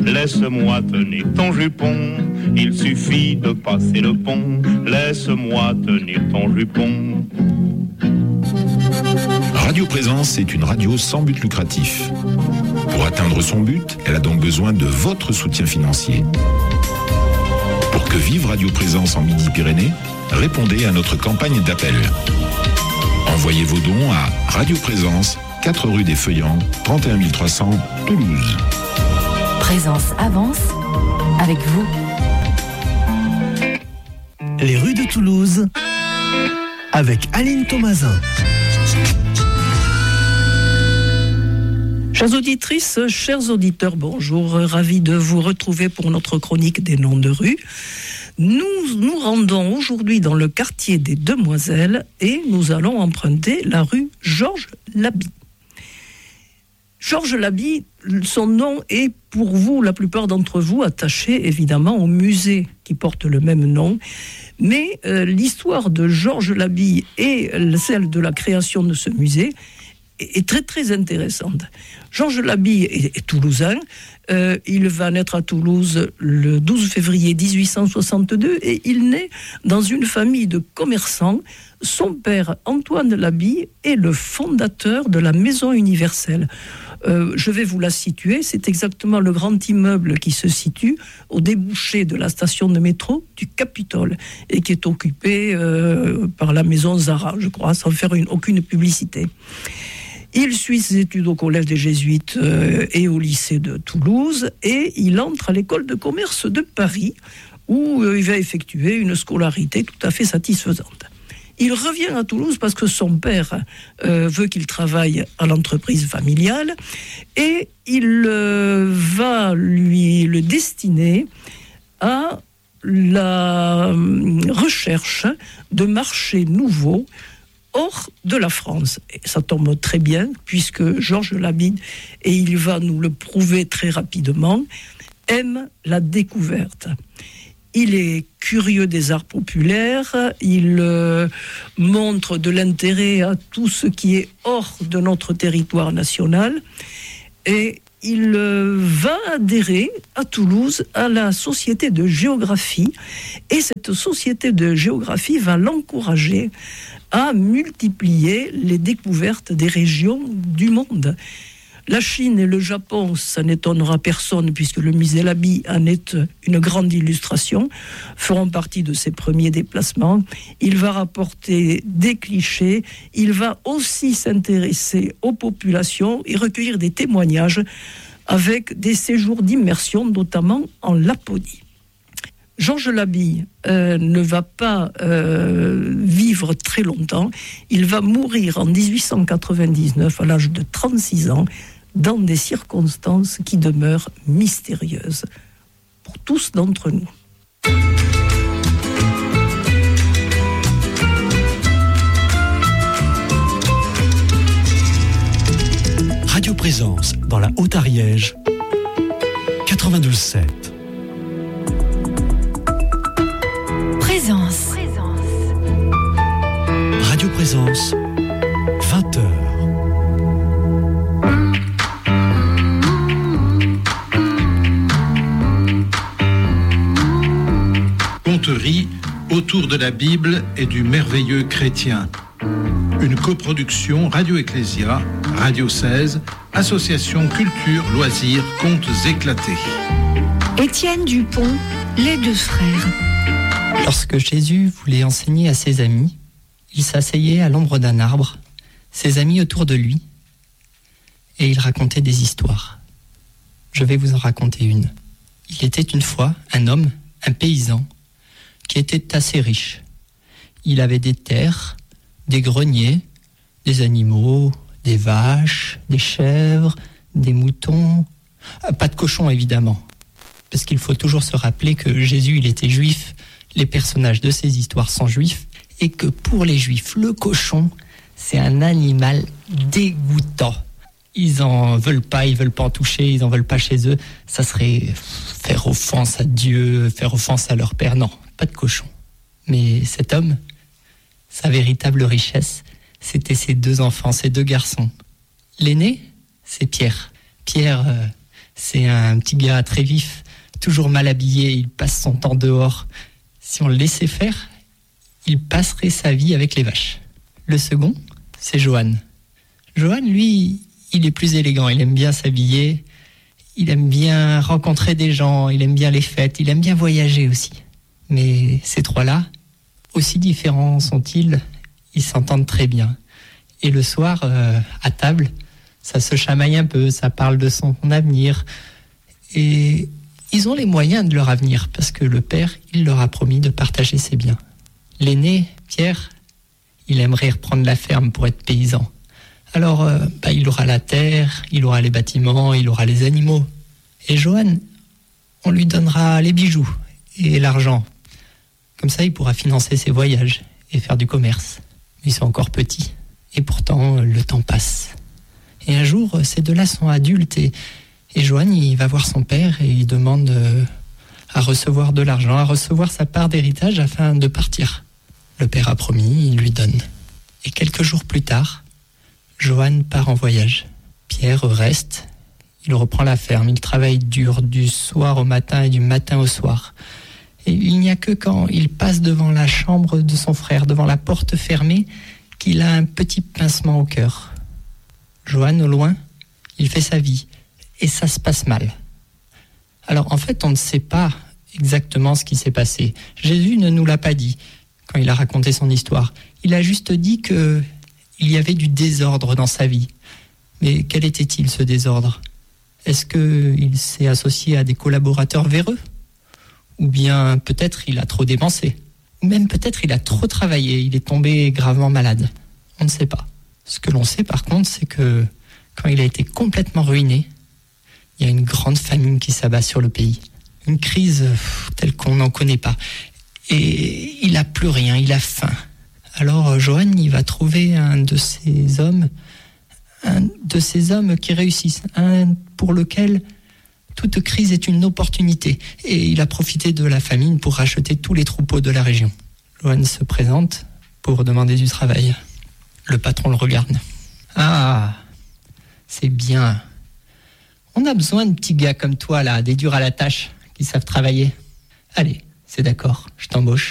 laisse-moi tenir ton jupon. Il suffit de passer le pont, laisse-moi tenir ton jupon. Radio Présence est une radio sans but lucratif. Pour atteindre son but, elle a donc besoin de votre soutien financier. Pour que vive Radio Présence en Midi-Pyrénées, répondez à notre campagne d'appel. Envoyez vos dons à Radio Présence, 4 rue des Feuillants, 31 300, Toulouse. Présence avance avec vous. Les rues de Toulouse avec Aline Thomasin. Chères auditrices, chers auditeurs, bonjour, ravi de vous retrouver pour notre chronique des noms de rue. Nous nous rendons aujourd'hui dans le quartier des Demoiselles et nous allons emprunter la rue Georges Labie. Georges Labie, son nom est pour vous, la plupart d'entre vous, attaché évidemment au musée qui porte le même nom. Mais l'histoire de Georges Labie et celle de la création de ce musée est très très intéressante. Georges Labie est toulousain. Il va naître à Toulouse le 12 février 1862 et il naît dans une famille de commerçants. Son père, Antoine Labie, est le fondateur de la Maison Universelle. Je vais vous la situer, c'est exactement le grand immeuble qui se situe au débouché de la station de métro du Capitole et qui est occupé par la Maison Zara, je crois, sans faire aucune publicité. Il suit ses études au Collège des Jésuites et au lycée de Toulouse et il entre à l'école de commerce de Paris où il va effectuer une scolarité tout à fait satisfaisante. Il revient à Toulouse parce que son père veut qu'il travaille à l'entreprise familiale et il va lui le destiner à la recherche de marchés nouveaux hors de la France. Et ça tombe très bien, puisque Georges Labie, et il va nous le prouver très rapidement, aime la découverte. Il est curieux des arts populaires, il montre de l'intérêt à tout ce qui est hors de notre territoire national, et il va adhérer à Toulouse à la Société de géographie, et cette Société de géographie va l'encourager à multiplier les découvertes des régions du monde. La Chine et le Japon, ça n'étonnera personne puisque le musée Labie en est une grande illustration, feront partie de ses premiers déplacements. Il va rapporter des clichés, il va aussi s'intéresser aux populations et recueillir des témoignages avec des séjours d'immersion, notamment en Laponie. Georges Labie ne va pas vivre très longtemps. Il va mourir en 1899 à l'âge de 36 ans dans des circonstances qui demeurent mystérieuses pour tous d'entre nous. Radio Présence dans la Haute-Ariège 92.7. Présence. Radio Présence, 20h. Conterie autour de la Bible et du merveilleux chrétien. Une coproduction Radio Ecclésia, Radio 16, Association Culture, Loisirs, Contes éclatés. Étienne Dupont, les deux frères. Lorsque Jésus voulait enseigner à ses amis, il s'asseyait à l'ombre d'un arbre, ses amis autour de lui, et il racontait des histoires. Je vais vous en raconter une. Il était une fois un homme, un paysan, qui était assez riche. Il avait des terres, des greniers, des animaux, des vaches, des chèvres, des moutons, pas de cochons évidemment, parce qu'il faut toujours se rappeler que Jésus, il était juif, les personnages de ces histoires sont juifs, et que pour les juifs, le cochon, c'est un animal dégoûtant. Ils en veulent pas, ils veulent pas en toucher, ils en veulent pas chez eux. Ça serait faire offense à Dieu, faire offense à leur père. Non, pas de cochon. Mais cet homme, sa véritable richesse, c'était ses deux enfants, ses deux garçons. L'aîné, c'est Pierre. Pierre, C'est un petit gars très vif, toujours mal habillé, il passe son temps dehors. Si on le laissait faire, il passerait sa vie avec les vaches. Le second, c'est Johan. Johan, lui, il est plus élégant, il aime bien s'habiller, il aime bien rencontrer des gens, il aime bien les fêtes, il aime bien voyager aussi. Mais ces trois-là, aussi différents sont-ils, ils s'entendent très bien. Et le soir, à table, ça se chamaille un peu, ça parle de son avenir. Et ils ont les moyens de leur avenir, parce que le père, il leur a promis de partager ses biens. L'aîné, Pierre, il aimerait reprendre la ferme pour être paysan. Alors, il aura la terre, il aura les bâtiments, il aura les animaux. Et Johan, on lui donnera les bijoux et l'argent. Comme ça, il pourra financer ses voyages et faire du commerce. Ils sont encore petits. Et pourtant, le temps passe. Et un jour, ces deux-là sont adultes et Johan, il va voir son père et il demande à recevoir de l'argent, à recevoir sa part d'héritage afin de partir. Le père a promis, il lui donne. Et quelques jours plus tard, Johan part en voyage. Pierre reste, il reprend la ferme, il travaille dur du soir au matin et du matin au soir. Et il n'y a que quand il passe devant la chambre de son frère, devant la porte fermée, qu'il a un petit pincement au cœur. Johan, au loin, il fait sa vie, et ça se passe mal. Alors en fait, on ne sait pas exactement ce qui s'est passé. Jésus ne nous l'a pas dit quand il a raconté son histoire. Il a juste dit qu'il y avait du désordre dans sa vie. Mais quel était-il, ce désordre ? Est-ce qu'il s'est associé à des collaborateurs véreux ? Ou bien peut-être il a trop dépensé ? Ou même peut-être il a trop travaillé, il est tombé gravement malade. On ne sait pas. Ce que l'on sait par contre, c'est que quand il a été complètement ruiné, il y a une grande famine qui s'abat sur le pays. Une crise telle qu'on n'en connaît pas. Et il n'a plus rien, il a faim. Alors Johan, il va trouver un de ces hommes qui réussissent, un pour lequel toute crise est une opportunité. Et il a profité de la famine pour racheter tous les troupeaux de la région. Johan se présente pour demander du travail. Le patron le regarde. Ah, c'est bien. On a besoin de petits gars comme toi, là, des durs à la tâche, qui savent travailler. Allez, c'est d'accord, je t'embauche.